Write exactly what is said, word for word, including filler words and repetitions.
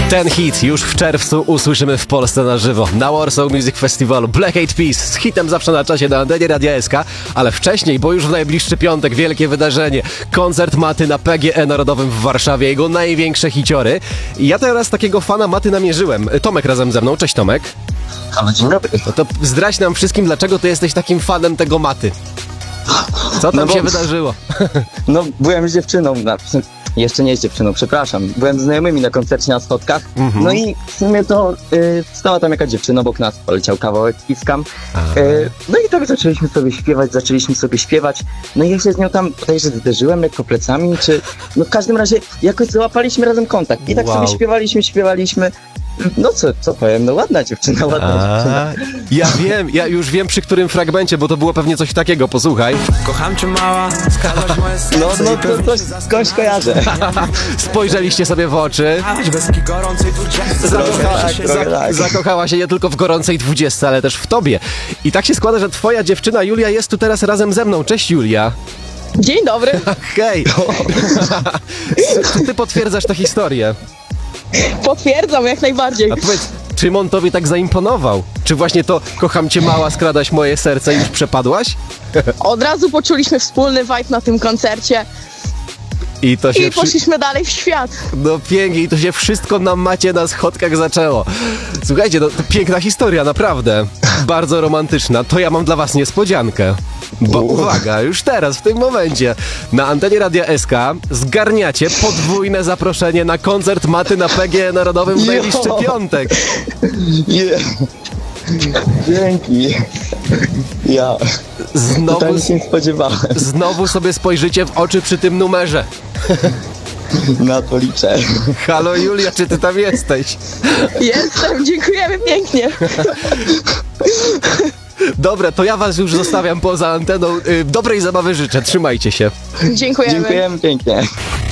Ten hit już w czerwcu usłyszymy w Polsce na żywo na Warsaw Music Festivalu. Black Eyed Peas z hitem zawsze na czasie na antenie Radia S K, ale wcześniej, bo już w najbliższy piątek wielkie wydarzenie. Koncert Maty na P G E Narodowym w Warszawie, jego największe hiciory. I ja teraz takiego fana Maty namierzyłem. Tomek razem ze mną. Cześć Tomek. Halo, dzień dobry. No to zdradź nam wszystkim, dlaczego ty jesteś takim fanem tego Maty. Co tam No bo- się wydarzyło? No, byłem z dziewczyną, na, jeszcze nie z dziewczyną, przepraszam. Byłem z znajomymi na koncercie na Schodkach, Mhm. no i w sumie to y, stała tam jakaś dziewczyna obok nas, poleciał kawałek Kiskam. Y, no i tak zaczęliśmy sobie śpiewać, zaczęliśmy sobie śpiewać, no i ja się z nią tam bodajże zderzyłem lekko plecami, czy... No w każdym razie jakoś załapaliśmy razem kontakt i tak Wow. sobie śpiewaliśmy, śpiewaliśmy. No co, co powiem, no ładna dziewczyna, ładna dziewczyna. A, ja wiem, ja już wiem przy którym fragmencie, bo to było pewnie coś takiego, posłuchaj. Kocham cię mała, skradłaś moje serce. No, no, to coś skądś kojarzę. Spojrzeliście sobie w oczy. Bez gorącej dwudziestki. Zakochała, tak, trochę za, tak. zakochała się nie tylko w gorącej dwudziestce, ale też w tobie. I tak się składa, że twoja dziewczyna Julia jest tu teraz razem ze mną. Cześć Julia. Dzień dobry. Hej. Czy ty potwierdzasz tę historię? Potwierdzam jak najbardziej. A powiedz, czym on tobie tak zaimponował? Czy właśnie to kocham cię mała, skradaś moje serce i już przepadłaś? Od razu poczuliśmy wspólny vibe na tym koncercie I to się i wszy- poszliśmy dalej w świat. No pięknie, i to się wszystko na Macie na Schodkach zaczęło. Słuchajcie, no to piękna historia, naprawdę. Bardzo romantyczna. To ja mam dla was niespodziankę. Bo uwaga, już teraz, w tym momencie, na antenie Radia S K zgarniacie podwójne zaproszenie na koncert Maty na P G E Narodowym w Jo. najbliższy piątek. Yeah. Dzięki. Ja Znowu, totalnie się nie spodziewałem. znowu sobie spojrzycie w oczy przy tym numerze. Na to liczę. Halo Julia, czy ty tam jesteś? Jestem, dziękujemy pięknie. Dobra, to ja was już zostawiam poza anteną. Y, Dobrej zabawy życzę, trzymajcie się. Dziękujemy. Dziękujemy pięknie.